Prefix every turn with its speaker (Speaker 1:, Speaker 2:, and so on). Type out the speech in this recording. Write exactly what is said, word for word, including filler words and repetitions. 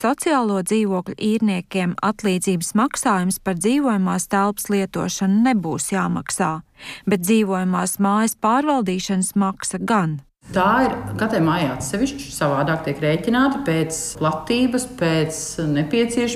Speaker 1: Sociālo dzīvokļu īrniekiem atlīdzības maksājums par dzīvojamās telpas lietošanu nebūs jāmaksā, bet dzīvojamās mājas pārvaldīšanas maksa gan.
Speaker 2: Tā ir katrai mājai atsevišķi, savādāk tiek rēķināta pēc platības, pēc nepieciešamības.